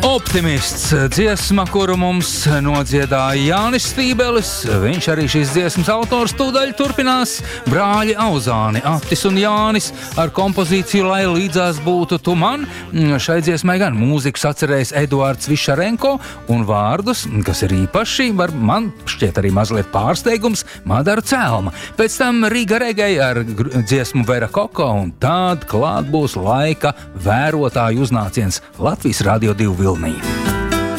Optimists dziesma, kuru mums nodziedāja Jānis Stībelis. Viņš arī šīs dziesmas autors. Tūdaļ turpinās brāļi Auzāni, Attis un Jānis ar kompozīciju Lai līdzās būtu tu man. Šai dziesmai gan mūzikas atcerējis Eduards Višarenko un vārdus, kas ir īpaši, man šķiet arī mazliet pārsteigums, Madara Cēlma. Pēc tam Riga Regei ar dziesmu Vera Koko un tad klāt būs laika vērotāju uznāciens Latvijas Radio 2 vilnī.